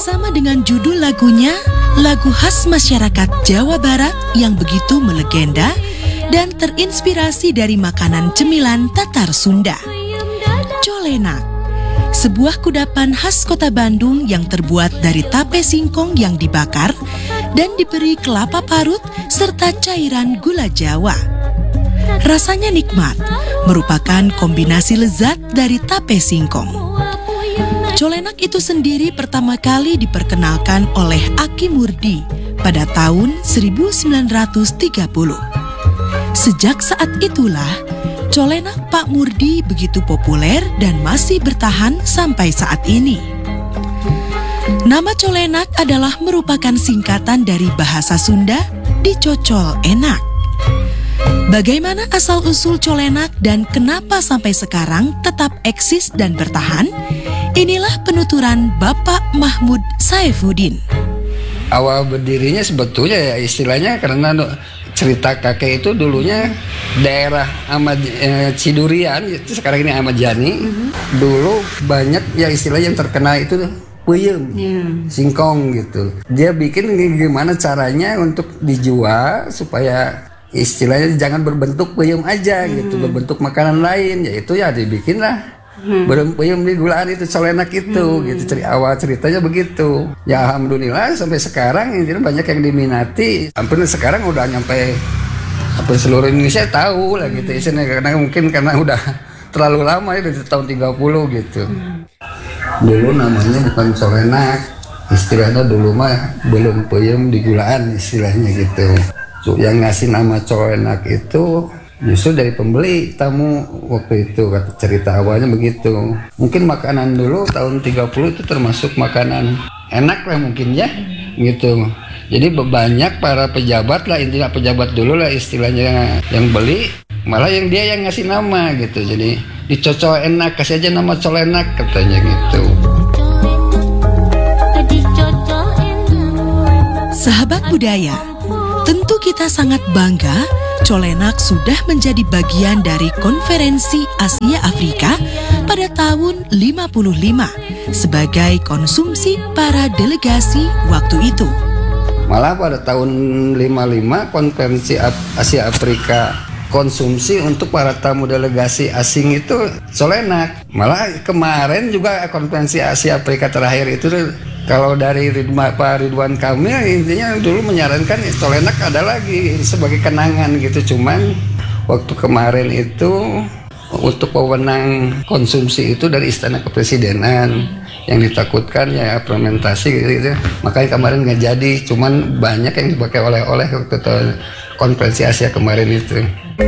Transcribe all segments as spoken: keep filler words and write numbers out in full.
Sama dengan judul lagunya, lagu khas masyarakat Jawa Barat yang begitu melegenda dan terinspirasi dari makanan cemilan Tatar Sunda. Colenak, sebuah kudapan khas kota Bandung yang terbuat dari tape singkong yang dibakar dan diberi kelapa parut serta cairan gula Jawa. Rasanya nikmat, merupakan kombinasi lezat dari tape singkong. Colenak itu sendiri pertama kali diperkenalkan oleh Aki Murdi pada tahun seribu sembilan ratus tiga puluh. Sejak saat itulah, colenak Pak Murdi begitu populer dan masih bertahan sampai saat ini. Nama colenak adalah merupakan singkatan dari bahasa Sunda, dicocol enak. Bagaimana asal-usul colenak dan kenapa sampai sekarang tetap eksis dan bertahan? Inilah penuturan Bapak Mahmud Saifuddin. Awal berdirinya sebetulnya ya istilahnya karena cerita kakek itu dulunya daerah Ahmad eh, Cidurian, itu sekarang ini Ahmad Yani. Mm-hmm. Dulu banyak ya istilahnya yang terkenal itu puyem, yeah. singkong gitu. Dia bikin gimana caranya untuk dijual supaya istilahnya jangan berbentuk puyem aja mm-hmm. gitu, berbentuk makanan lain, yaitu ya dibikinlah Hmm. Berempuyum di gulaan itu colenak itu hmm. gitu. Ceri awal ceritanya begitu. Ya alhamdulillah sampai sekarang ini banyak yang diminati. Hampir sekarang udah nyampe hampir seluruh Indonesia tahu lah gitu isinya, karena mungkin karena udah terlalu lama ya dari tahun tiga puluh gitu. Hmm. Dulu namanya bukan colenak, istilahnya dulu mah belum puyem di gulaan istilahnya gitu. So, yang ngasih nama colenak itu justru dari pembeli tamu waktu itu, kata cerita awalnya begitu. Mungkin makanan dulu tahun tiga puluh itu termasuk makanan enak lah mungkin ya gitu. Jadi banyak para pejabat lah, intinya pejabat dulu lah istilahnya yang beli, malah yang dia yang ngasih nama gitu. Jadi dicocol enak, kasih aja nama colenak katanya gitu. Sahabat budaya, tentu kita sangat bangga colenak sudah menjadi bagian dari Konferensi Asia Afrika pada tahun lima puluh lima sebagai konsumsi para delegasi waktu itu. Malah pada tahun lima puluh lima Konferensi Asia Afrika konsumsi untuk para tamu delegasi asing itu colenak. Malah kemarin juga Konferensi Asia Afrika terakhir itu kalau dari Ridwan, Pak Ridwan Kamil intinya dulu menyarankan colenak ada lagi sebagai kenangan gitu. Cuman waktu kemarin itu untuk pewenang konsumsi itu dari Istana Kepresidenan yang ditakutkan ya fermentasi gitu, makanya kemarin nggak jadi. Cuman banyak yang dipakai oleh-oleh waktu Konferensi Asia kemarin itu.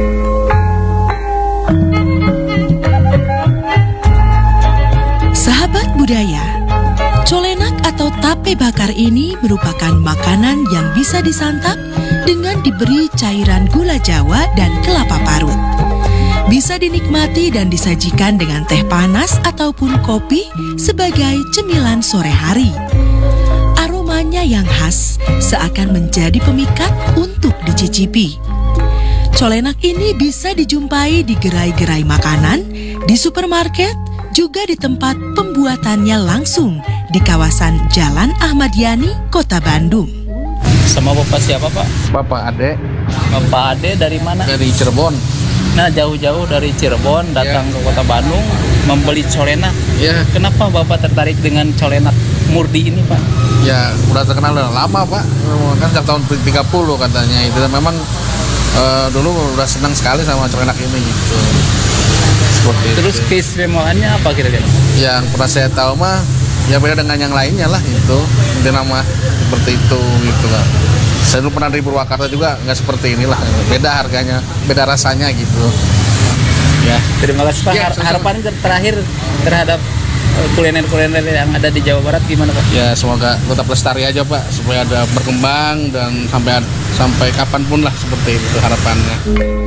Sahabat budaya, colenak atau tape bakar ini merupakan makanan yang bisa disantap dengan diberi cairan gula Jawa dan kelapa parut. Bisa dinikmati dan disajikan dengan teh panas ataupun kopi sebagai cemilan sore hari. Aromanya yang khas seakan menjadi pemikat untuk dicicipi. Colenak ini bisa dijumpai di gerai-gerai makanan, di supermarket, juga di tempat pembuatannya langsung di kawasan Jalan Ahmad Yani, Kota Bandung. Sama Bapak siapa, Pak? Bapak Ade. Bapak Ade dari mana? Dari Cirebon. Nah, jauh-jauh dari Cirebon datang ya. ke Kota Bandung membeli colenak. Ya. Kenapa Bapak tertarik dengan colenak Murdi ini, Pak? Ya, udah terkenal udah lama, Pak. Kan sejak tahun tiga puluh katanya. Itu memang uh, dulu udah senang sekali sama colenak ini gitu. Terus keistimewaannya apa kira-kira? Yang pernah saya tahu mah ya beda dengan yang lainnya lah itu. Itu nama seperti itu gitu lah. Saya dulu pernah di Purwakarta juga nggak seperti inilah. Beda harganya, beda rasanya gitu. Ya, terima kasih Pak. Ya, harapan terakhir terhadap kuliner-kuliner yang ada di Jawa Barat gimana Pak? Ya semoga tetap lestari aja Pak, supaya ada berkembang dan sampai sampai kapanpun lah seperti itu harapannya.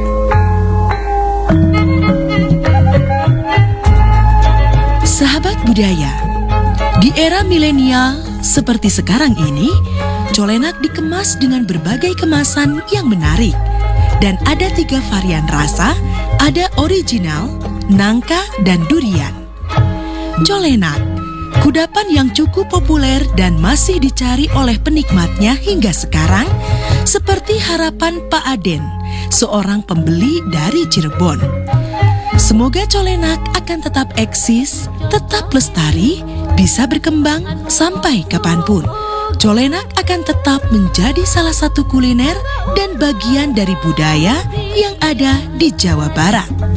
Sahabat budaya, di era milenial seperti sekarang ini, colenak dikemas dengan berbagai kemasan yang menarik. Dan ada tiga varian rasa, ada original, nangka, dan durian. Colenak Kudapan yang cukup populer dan masih dicari oleh penikmatnya hingga sekarang, seperti harapan Pak Aden, seorang pembeli dari Cirebon. Semoga colenak akan tetap eksis, tetap lestari, bisa berkembang sampai kapanpun. Colenak akan tetap menjadi salah satu kuliner dan bagian dari budaya yang ada di Jawa Barat.